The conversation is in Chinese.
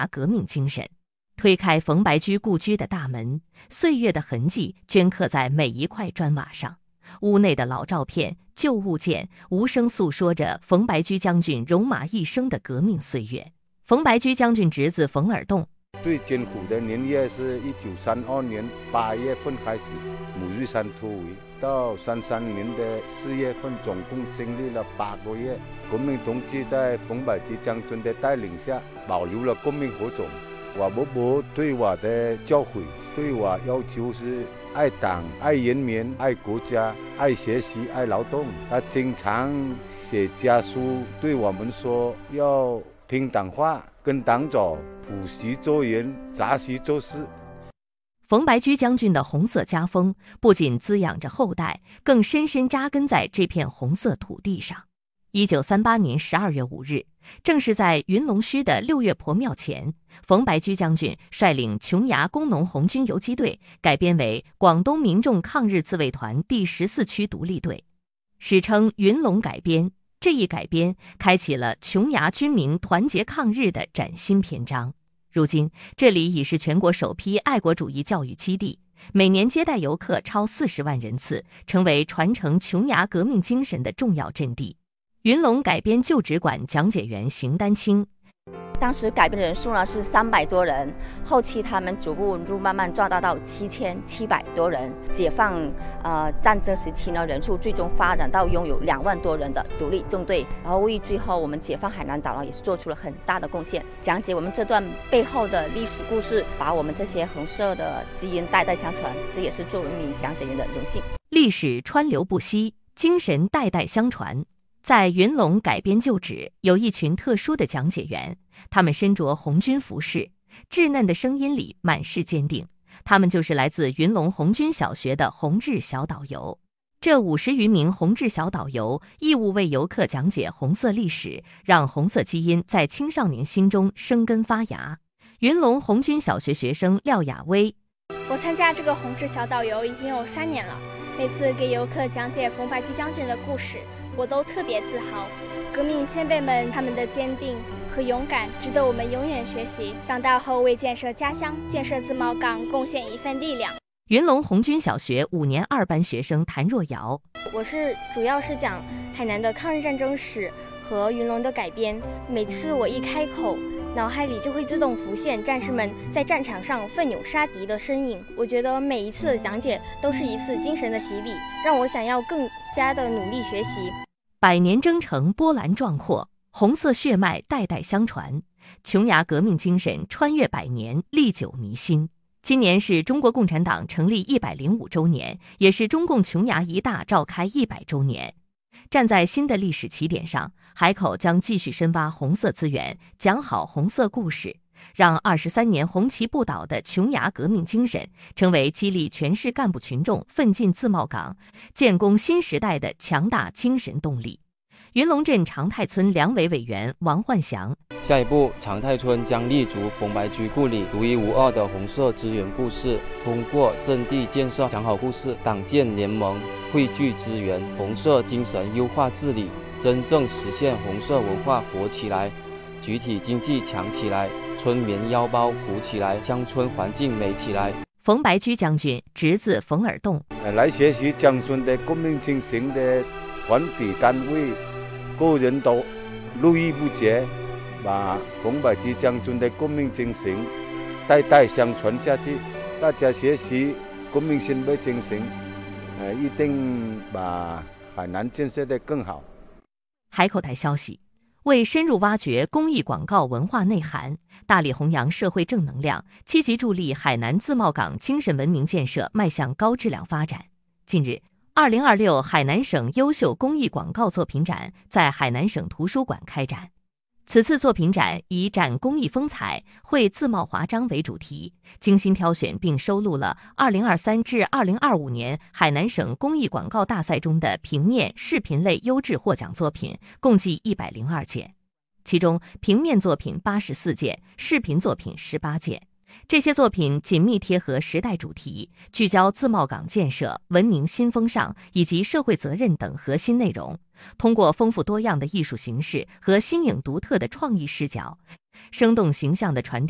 牙革命精神。推开冯白居故居的大门，岁月的痕迹镌刻在每一块砖瓦上。屋内的老照片、旧物件，无声诉说着冯白居将军戎马一生的革命岁月。冯白居将军侄子冯尔栋， 最艰苦的年月是1932年8月份开始母玉山突围，到33年的4月份，总共经历了8个月。革命同志在冯白居将军的带领下，保留了革命火种。我伯伯对我的教诲，对我要求是爱党、爱人民、爱国家、爱学习、爱劳动。他经常写家书对我们说，要听党话，跟党走，午时做人，杂时做事。 冯白居将军的红色家风不仅滋养着后代，更深深扎根在这片红色土地上。1938年12月5日，正是在云龙墟的六月婆庙前，冯白居将军率领琼崖工农红军游击队改编为广东民众抗日自卫团第14区独立队，史称云龙改编。这一改编开启了琼崖军民团结抗日的崭新篇章。如今，这里已是全国首批爱国主义教育基地，每年接待游客超40万人次，成为传承琼崖革命精神的重要阵地。云龙改编旧址馆讲解员邢丹青， 当时改编的人数呢是300多人，后期他们逐步慢慢壮大到7700多人。解放战争时期呢，人数最终发展到拥有2万多人的独立纵队，然后为最后我们解放海南岛呢也是做出了很大的贡献。讲解我们这段背后的历史故事，把我们这些红色的基因代代相传，这也是作为一名讲解员的荣幸。 历史川流不息，精神代代相传。在云龙改编旧址，有一群特殊的讲解员，他们身着红军服饰，稚嫩的声音里满是坚定。他们就是来自云龙红军小学的红志小导游。这50余名红志小导游义务为游客讲解红色历史，让红色基因在青少年心中生根发芽。云龙红军小学学生廖雅薇， 我参加这个红志小导游已经有3年了，每次给游客讲解冯白居将军的故事，我都特别自豪。革命先辈们他们的坚定和勇敢值得我们永远学习，长大后为建设家乡、建设自贸港贡献一份力量。 云龙红军小学5年2班学生谭若瑶， 我主要是讲海南的抗日战争史和云龙的改编，每次我一开口，脑海里就会自动浮现战士们在战场上奋勇杀敌的身影。我觉得每一次的讲解都是一次精神的洗礼，让我想要更加的努力学习。 百年征程波澜壮阔，红色血脉代代相传，琼崖革命精神穿越百年，历久弥新。今年是中国共产党成立105周年，也是中共琼崖一大召开100周年。站在新的历史起点上，海口将继续深挖红色资源，讲好红色故事，让23年红旗不倒的琼崖革命精神成为激励全市干部群众奋进自贸港、建功新时代的强大精神动力。云龙镇长泰村两委委员王焕祥， 下一步，长泰村将立足冯白居故里独一无二的红色资源故事，通过阵地建设讲好故事，党建联盟汇聚资源，红色精神优化治理，真正实现红色文化活起来，集体经济强起来，村民腰包鼓起来，乡村环境美起来。 冯白居将军侄子冯尔栋， 来学习将军的革命精神的团体单位、个人都络绎不绝，把冯白居将军的革命精神代代相传下去。大家学习革命先辈精神，一定把海南建设得更好。 海口台消息，为深入挖掘公益广告文化内涵，大力弘扬社会正能量，积极助力海南自贸港精神文明建设迈向高质量发展。近日，2026海南省优秀公益广告作品展在海南省图书馆开展。此次作品展以展公益风采、绘自贸华章为主题，精心挑选并收录了2023至2025年海南省公益广告大赛中的平面、视频类优质获奖作品，共计102件，其中平面作品84件，视频作品18件。这些作品紧密贴合时代主题，聚焦自贸港建设、文明新风尚以及社会责任等核心内容，通过丰富多样的艺术形式和新颖独特的创意视角，生动形象地传递